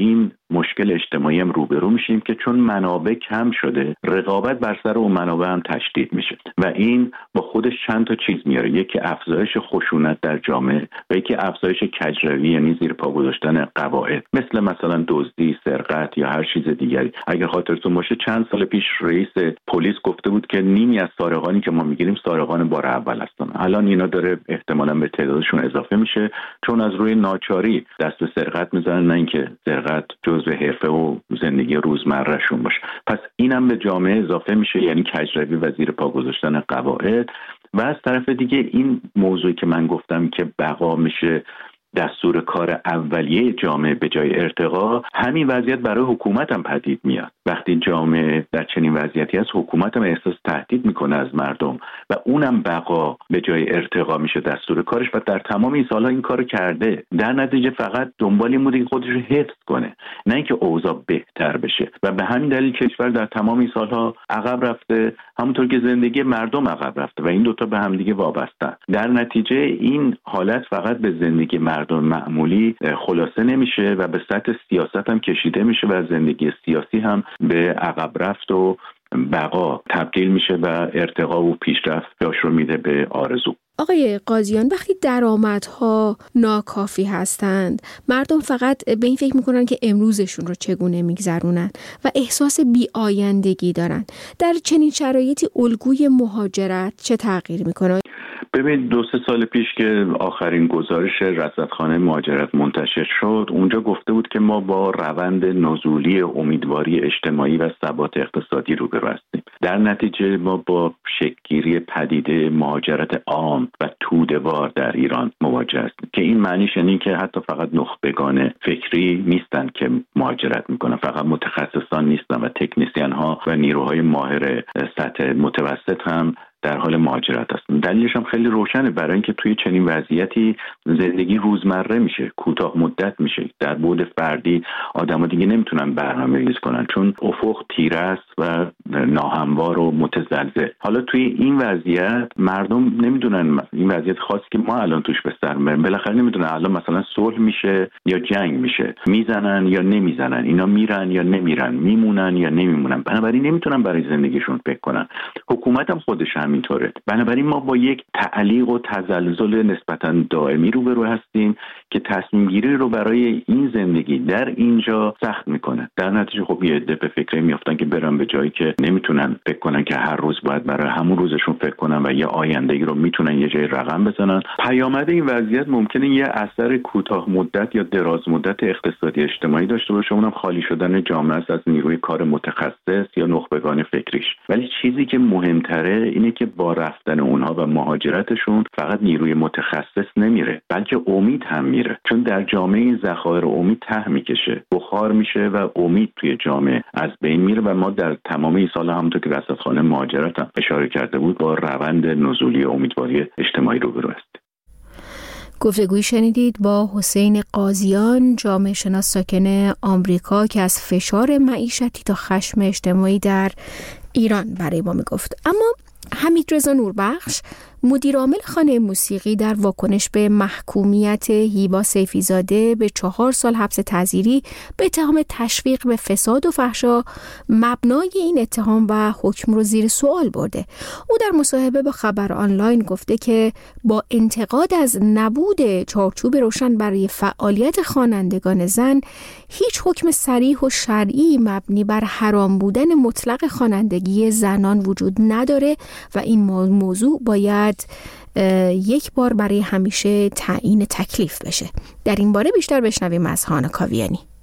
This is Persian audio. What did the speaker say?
این مشکل اجتماعی هم روبرو میشیم که چون منابع کم شده، رقابت بر سر اون منابع هم تشدید میشه و این با خودش چند تا چیز میاره. یکی افزایش خشونت در جامعه و یکی افزایش کجروی، یعنی زیر پا گذاشتن قواعد، مثلا دزدی، سرقت یا هر چیز دیگری. اگر خاطرتون باشه چند سال پیش رئیس پلیس گفته بود که نیمی از سارقانی که ما میگیریم سارقان بار اول هستن. الان اینا داره احتمالاً به تعدادشون اضافه میشه چون از روی ناچاری دست به سرقت میزنن، نه اینکه سرقت جزء حرفه و زندگی روزمرهشون باشه. پس اینم به جامعه اضافه میشه، یعنی کجروی و زیر پا گذاشتن قواعد. و از طرف دیگه این موضوعی که من گفتم که بقا میشه دستور کار اولیه جامعه به جای ارتقا، همین وضعیت برای حکومت هم پدید میاد. وقتی جامعه در چنین وضعیتی هست، حکومت هم احساس تهدید میکنه از مردم و اونم بقا به جای ارتقا میشه دستور کارش و در تمام این سالها این کارو کرده. در نتیجه فقط دنبال این بوده که خودش رو حفظ کنه، نه اینکه اوضاع بهتر بشه و به همین دلیل کشور در تمام این سالها عقب رفته، همونطور که زندگی مردم عقب رفته و این دوتا به هم دیگه وابستن. در نتیجه این حالت فقط به زندگی مردم معمولی خلاصه نمیشه و به سطح سیاست هم کشیده میشه و زندگی سیاسی هم به عقب رفت و بقا تبدیل میشه و ارتقا و پیشرفت جاش رو میده به آرزو. آقای قاضیان، وقتی درآمدها ناکافی هستند، مردم فقط به این فکر میکنن که امروزشون رو چگونه میگذرونن و احساس بی‌آیندگی دارن. در چنین شرایطی الگوی مهاجرت چه تغییر میکنه؟ ببین 2-3 سال پیش که آخرین گزارش رصدخانه مهاجرت منتشر شد، اونجا گفته بود که ما با روند نزولی امیدواری اجتماعی و ثبات اقتصادی روبرو هستیم. در نتیجه ما با شکل‌گیری پدیده مهاجرت عام و توده‌وار در ایران مواجه هستیم که این معنیش اینه که حتی فقط نخبگان فکری نیستن که مهاجرت میکنن، فقط متخصصان نیستن و تکنیسیان ها و نیروهای ماهر سطح متوسط هم در حال مهاجرت هستن. دلیلش هم خیلی روشنه، برای اینکه توی چنین وضعیتی زندگی روزمره میشه، کوتاه مدت میشه. در بعد فردی آدم‌ها دیگه نمیتونن برنامه‌ریزی کنن چون افق تیره است و ناهموار و متزلزل. حالا توی این وضعیت مردم نمیدونن، این وضعیت خاصی که ما الان توش به سر میبریم، بالاخره نمیدونن الان مثلا صلح میشه یا جنگ میشه، میزنن یا نمیزنن، اینا میرن یا نمیرن، میمونن یا نمیمونن. بنابراین نمیتونن برای زندگیشون فکر کنن. حکومت هم خودش همینطوره. بنابراین ما با یک تعلیق و تزلزل نسبتاً دائمی روبرو هستیم که تصمیم گیری رو برای این زندگی در اینجا سخت میکنه. در نتیجه خب یه عده به فکر میافتن که برن به جایی که نمیتونن فکر کنن که هر روز باید برای همون روزشون فکر کنن و یه آینده‌ای رو میتونن یه جای رقم بزنن. پیامد این وضعیت ممکنه یه اثر کوتاه مدت یا دراز مدت اقتصادی اجتماعی داشته باشه، اونم خالی شدن جامعه است از نیروی کار متخصص یا نخبگان فکریش. ولی چیزی که مهمتره اینه که با رفتن اونها و مهاجرتشون فقط نیروی متخصص نمیره، بلکه امید هم میره، چون در جامعه ذخایر امید ته میکشه، بخار میشه و امید توی جامعه از بین میره و ما در تمام این سال همونطور که رصدخانه مهاجرت هم اشاره کرده بود با روند نزولی امیدواری اجتماعی روبرو هستیم. گفتگویی شنیدید با حسین قاضیان، جامعه شناس ساکن آمریکا که از فشار معیشتی تا خشم اجتماعی در ایران برای ما میگفت. اما حمیدرضا نوربخش، مدیر عامل خانه موسیقی، در واکنش به محکومیت هیوا سیفی‌زاده به 4 سال حبس تعزیری به اتهام تشویق به فساد و فحشا، مبنای این اتهام و حکم رو زیر سوال برده. او در مصاحبه با خبر آنلاین گفته که با انتقاد از نبود چارچوب روشن برای فعالیت خوانندگان زن، هیچ حکم صریح و شرعی مبنی بر حرام بودن مطلق خوانندگی زنان وجود نداره و این موضوع باید یک بار برای همیشه تعیین تکلیف بشه. در این باره بیشتر بشنویم از هانا کاویانی.